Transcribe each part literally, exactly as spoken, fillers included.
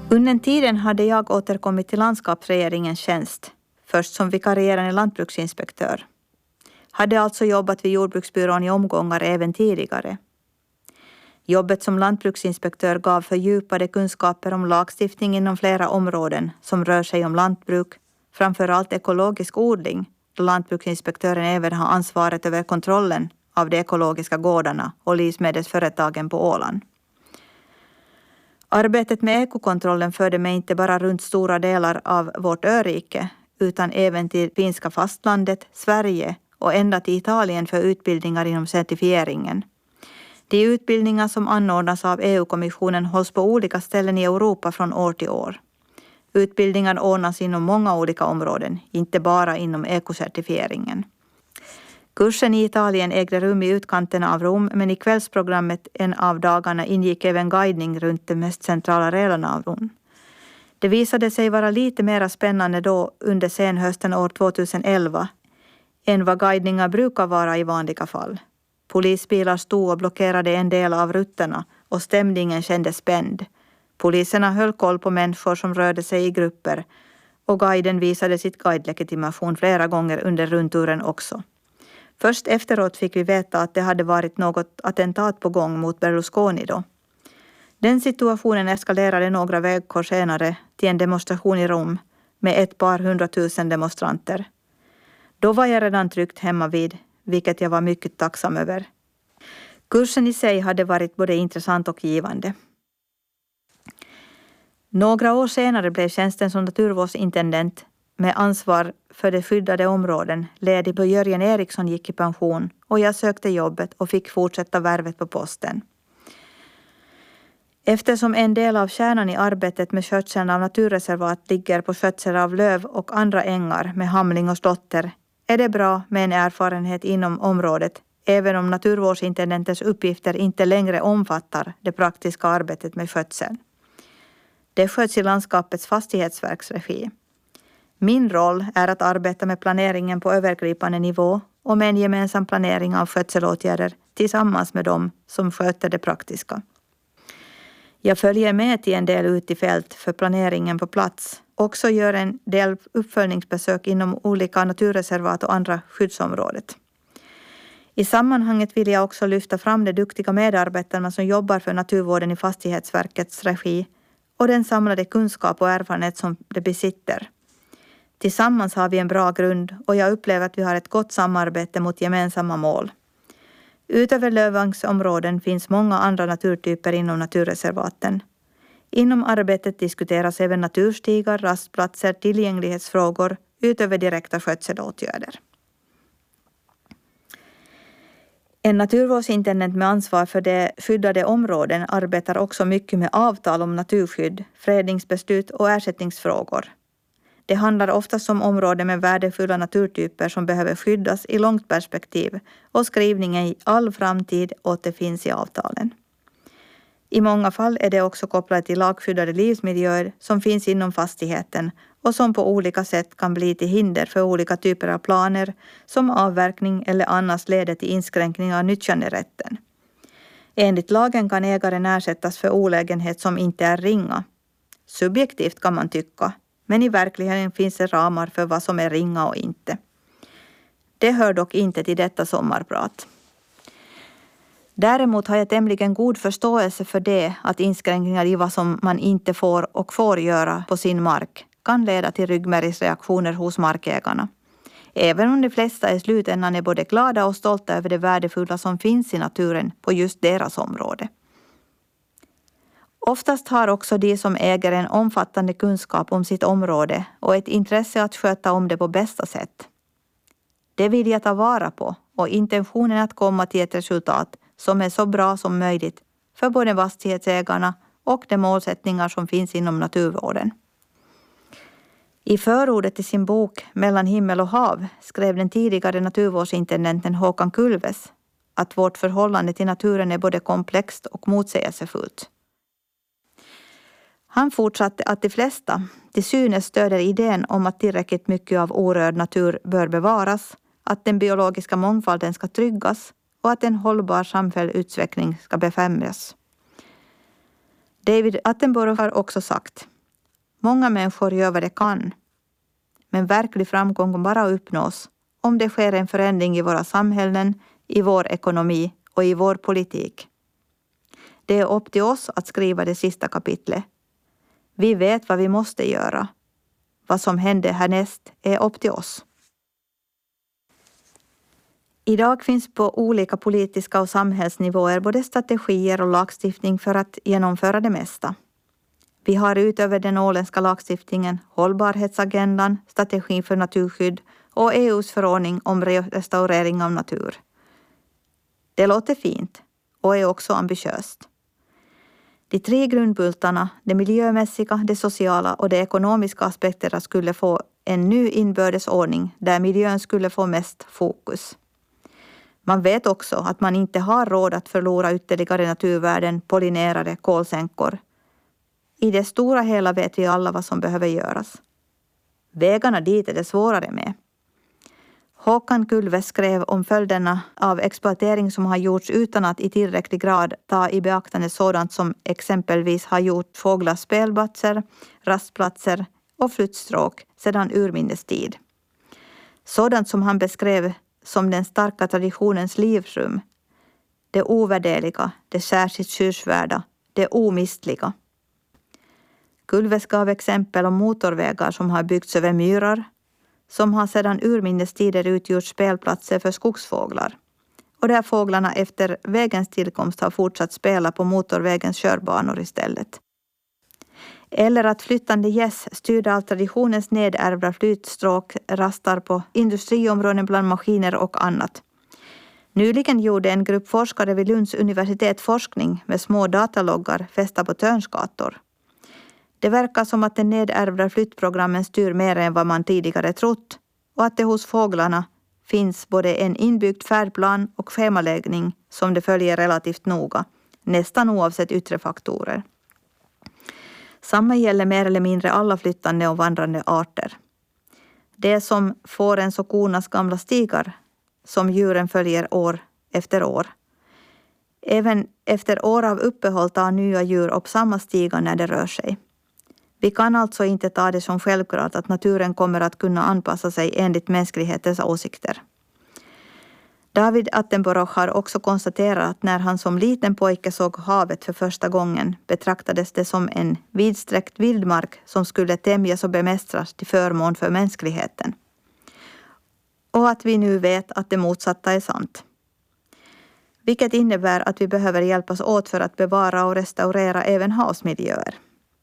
Under tiden hade jag återkommit till landskapsregeringens tjänst, först som vikarierande lantbruksinspektör. Hade alltså jobbat vid jordbruksbyrån i omgångar även tidigare. Jobbet som lantbruksinspektör gav fördjupade kunskaper om lagstiftning inom flera områden som rör sig om lantbruk, framförallt ekologisk odling, då lantbruksinspektören även har ansvaret över kontrollen av de ekologiska gårdarna och livsmedelsföretagen på Åland. Arbetet med ekokontrollen förde mig inte bara runt stora delar av vårt örike, utan även till finska fastlandet, Sverige och ända till Italien för utbildningar inom certifieringen. De utbildningar som anordnas av E U-kommissionen hålls på olika ställen i Europa från år till år. Utbildningar ordnas inom många olika områden, inte bara inom ekocertifieringen. Kursen i Italien ägde rum i utkanterna av Rom, men i kvällsprogrammet en av dagarna ingick även guidning runt de mest centrala delarna av Rom. Det visade sig vara lite mer spännande då under senhösten år tjugoelva än vad guidningar brukar vara i vanliga fall. Polisbilar stod och blockerade en del av rutterna och stämningen kändes spänd. Poliserna höll koll på människor som rörde sig i grupper och guiden visade sitt guidelegitimation flera gånger under rundturen också. Först efteråt fick vi veta att det hade varit något attentat på gång mot Berlusconi då. Den situationen eskalerade några veckor senare till en demonstration i Rom med ett par hundratusen demonstranter. Då var jag redan tryggt hemma vid, vilket jag var mycket tacksam över. Kursen i sig hade varit både intressant och givande. Några år senare blev tjänsten som naturvårdsintendent med ansvar för de skyddade områden ledig då Jörgen Eriksson gick i pension och jag sökte jobbet och fick fortsätta värvet på posten. Eftersom en del av kärnan i arbetet med skötseln av naturreservat ligger på skötsel av löv och andra ängar med hamling och slotter är det bra med en erfarenhet inom området, även om naturvårdsintendentens uppgifter inte längre omfattar det praktiska arbetet med skötseln. Det sköts i landskapets fastighetsverks regi. Min roll är att arbeta med planeringen på övergripande nivå och med en gemensam planering av skötselåtgärder tillsammans med dem som sköter det praktiska. Jag följer med till en del ut i fält för planeringen på plats. Också gör en del uppföljningsbesök inom olika naturreservat och andra skyddsområdet. I sammanhanget vill jag också lyfta fram de duktiga medarbetarna som jobbar för naturvården i Fastighetsverkets regi och den samlade kunskap och erfarenhet som de besitter. Tillsammans har vi en bra grund och jag upplever att vi har ett gott samarbete mot gemensamma mål. Utöver lövvangsområden finns många andra naturtyper inom naturreservaten. Inom arbetet diskuteras även naturstigar, rastplatser, tillgänglighetsfrågor utöver direkta skötselåtgärder. En naturvårdsintendent med ansvar för de skyddade områden arbetar också mycket med avtal om naturskydd, fredningsbeslut och ersättningsfrågor. Det handlar oftast om områden med värdefulla naturtyper som behöver skyddas i långt perspektiv och skrivningen i all framtid återfinns i avtalen. I många fall är det också kopplat till lagskyddade livsmiljöer som finns inom fastigheten och som på olika sätt kan bli till hinder för olika typer av planer som avverkning eller annars leder till inskränkning av nyttjanderätten. Enligt lagen kan ägaren ersättas för olägenhet som inte är ringa. Subjektivt kan man tycka, men i verkligheten finns det ramar för vad som är ringa och inte. Det hör dock inte till detta sommarprat. Däremot har jag tämligen god förståelse för det att inskränkningar i vad som man inte får och får göra på sin mark kan leda till ryggmärgsreaktioner hos markägarna. Även om de flesta i slutändan är både glada och stolta över det värdefulla som finns i naturen på just deras område. Oftast har också de som äger en omfattande kunskap om sitt område och ett intresse att sköta om det på bästa sätt. Det vill jag ta vara på och intentionen är att komma till ett resultat som är så bra som möjligt för både fastighetsägarna och de målsättningar som finns inom naturvården. I förordet till sin bok Mellan himmel och hav skrev den tidigare naturvårdsintendenten Håkan Kulves att vårt förhållande till naturen är både komplext och motsägelsefullt. Han fortsatte att de flesta till synes stöder idén om att tillräckligt mycket av orörd natur bör bevaras, att den biologiska mångfalden ska tryggas och att en hållbar samfälld utveckling ska befrämjas. David Attenborough har också sagt: Många människor gör vad de kan. Men verklig framgång kan bara uppnås om det sker en förändring i våra samhällen, i vår ekonomi och i vår politik. Det är upp till oss att skriva det sista kapitlet. Vi vet vad vi måste göra. Vad som händer härnäst är upp till oss. Idag finns på olika politiska och samhällsnivåer både strategier och lagstiftning för att genomföra det mesta. Vi har utöver den åländska lagstiftningen hållbarhetsagendan, strategin för naturskydd och E U:s förordning om restaurering av natur. Det låter fint och är också ambitiöst. De tre grundbultarna, det miljömässiga, det sociala och de ekonomiska aspekterna skulle få en ny inbördes ordning där miljön skulle få mest fokus. Man vet också att man inte har råd att förlora ytterligare naturvärden, pollinerare, kolsänkor. I det stora hela vet vi alla vad som behöver göras. Vägarna dit är det svårare med. Håkan Kulve skrev om följderna av exploatering som har gjorts utan att i tillräcklig grad ta i beaktande sådant som exempelvis har gjort fåglars spelplatser, rastplatser och flyttstråk sedan urminnes tid. Sådant som han beskrev som den starka traditionens livsrum, det ovärderliga, det särskilt skyddsvärda, det omistliga. Kulves gav exempel om motorvägar som har byggts över myrar, som har sedan urminnes tider utgjort spelplatser för skogsfåglar och där fåglarna efter vägens tillkomst har fortsatt spela på motorvägens körbanor istället. Eller att flyttande gäss styrda av traditionens nedärvda flytstråk rastar på industriområden bland maskiner och annat. Nyligen gjorde en grupp forskare vid Lunds universitet forskning med små dataloggar fästa på törnskator. Det verkar som att den nedärvda flyttprogrammen styr mer än vad man tidigare trott och att det hos fåglarna finns både en inbyggd färdplan och schemaläggning som de följer relativt noga, nästan oavsett yttre faktorer. Samma gäller mer eller mindre alla flyttande och vandrande arter. Det är som fårens och kornas gamla stigar som djuren följer år efter år. Även efter år av uppehåll tar nya djur upp samma stigar när det rör sig. Vi kan alltså inte ta det som självklart att naturen kommer att kunna anpassa sig enligt mänsklighetens åsikter. David Attenborough har också konstaterat att när han som liten pojke såg havet för första gången betraktades det som en vidsträckt vildmark som skulle tämjas och bemästras till förmån för mänskligheten. Och att vi nu vet att det motsatta är sant. Vilket innebär att vi behöver hjälpas åt för att bevara och restaurera även havsmiljöer.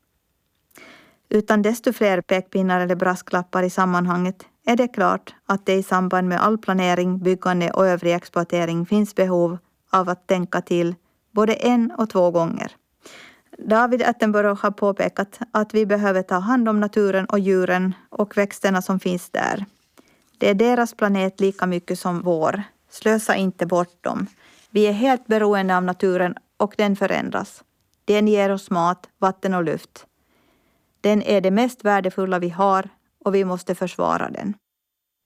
Utan desto fler pekpinnar eller brasklappar i sammanhanget är det klart att det i samband med all planering, byggande och övrig exploatering finns behov av att tänka till både en och två gånger. David Attenborough har påpekat att vi behöver ta hand om naturen och djuren och växterna som finns där. Det är deras planet lika mycket som vår. Slösa inte bort dem. Vi är helt beroende av naturen och den förändras. Den ger oss mat, vatten och luft. Den är det mest värdefulla vi har och vi måste försvara den.